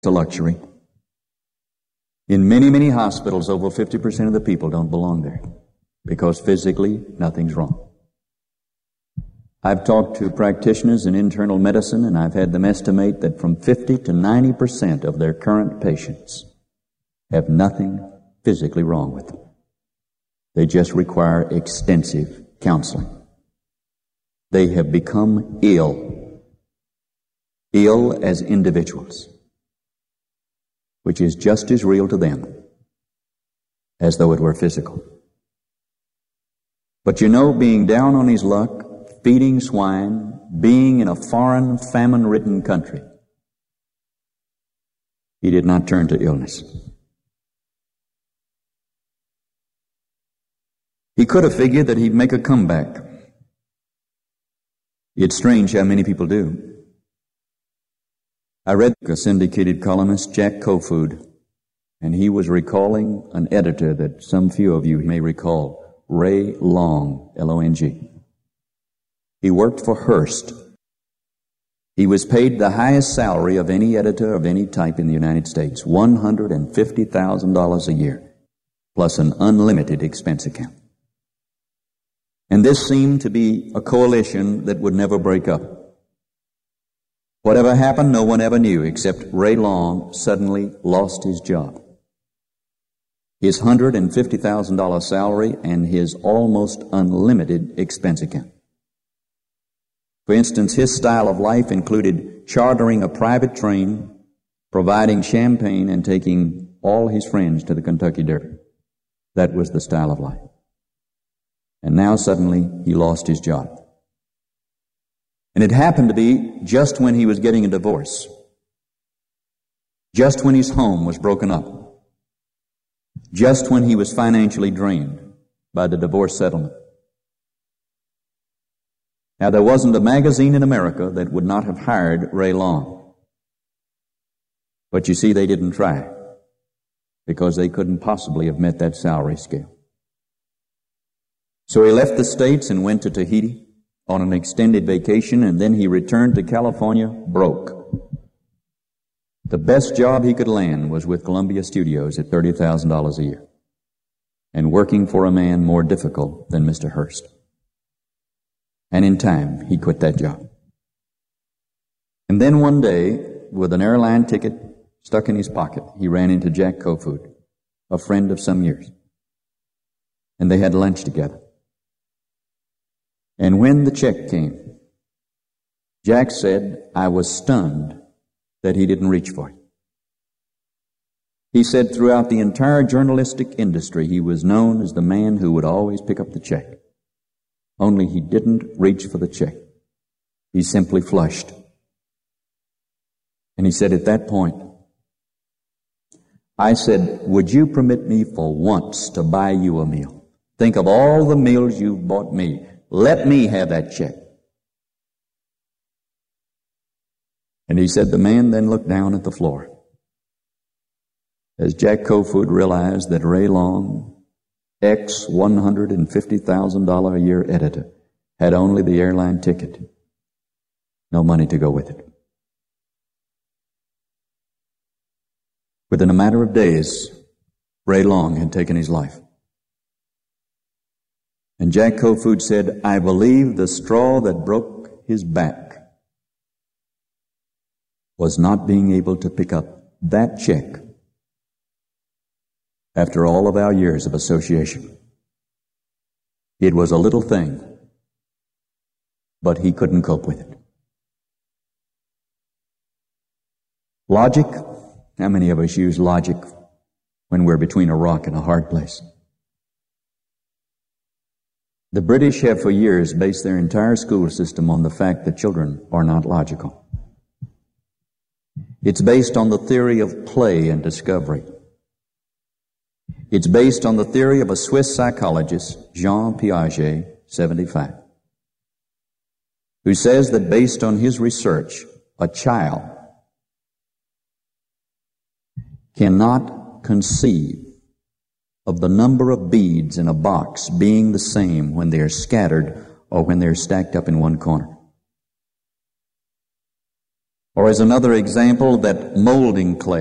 a luxury. In many, many hospitals, over 50% of the people don't belong there because physically nothing's wrong. I've talked to practitioners in internal medicine, and I've had them estimate that from 50 to 90% of their current patients have nothing physically wrong with them. They just require extensive counseling. They have become ill as individuals, which is just as real to them as though it were physical. But you know, being down on his luck, feeding swine, being in a foreign, famine-ridden country, he did not turn to illness. He could have figured that he'd make a comeback. It's strange how many people do. I read a syndicated columnist, Jack Kofood, and he was recalling an editor that some few of you may recall, Ray Long, L-O-N-G. He worked for Hearst. He was paid the highest salary of any editor of any type in the United States, $150,000 a year, plus an unlimited expense account. And this seemed to be a coalition that would never break up. Whatever happened, no one ever knew, except Ray Long suddenly lost his job. His $150,000 salary and his almost unlimited expense account. For instance, his style of life included chartering a private train, providing champagne, and taking all his friends to the Kentucky Derby. That was the style of life. And now suddenly he lost his job. And it happened to be just when he was getting a divorce. Just when his home was broken up. Just when he was financially drained by the divorce settlement. Now, there wasn't a magazine in America that would not have hired Ray Long. But you see, they didn't try because they couldn't possibly have met that salary scale. So he left the States and went to Tahiti on an extended vacation, and then he returned to California broke. The best job he could land was with Columbia Studios at $30,000 a year, and working for a man more difficult than Mr. Hearst. And in time, he quit that job. And then one day, with an airline ticket stuck in his pocket, he ran into Jack Kofood, a friend of some years. And they had lunch together. And when the check came, Jack said, I was stunned that he didn't reach for it. He said throughout the entire journalistic industry, he was known as the man who would always pick up the check. Only he didn't reach for the check. He simply flushed. And he said at that point, I said, would you permit me for once to buy you a meal? Think of all the meals you've bought me. Let me have that check. And he said the man then looked down at the floor as Jack Kofood realized that Ray Long, $150,000 a year editor, had only the airline ticket, no money to go with it. Within a matter of days, Ray Long had taken his life. And Jack Kofood said, I believe the straw that broke his back was not being able to pick up that check after all of our years of association. It was a little thing, but he couldn't cope with it. Logic? How many of us use logic when we're between a rock and a hard place? The British have for years based their entire school system on the fact that children are not logical. It's based on the theory of play and discovery. It's based on the theory of a Swiss psychologist, Jean Piaget, 75, who says that based on his research, a child cannot conceive of the number of beads in a box being the same when they are scattered or when they're stacked up in one corner. Or as another example, that molding clay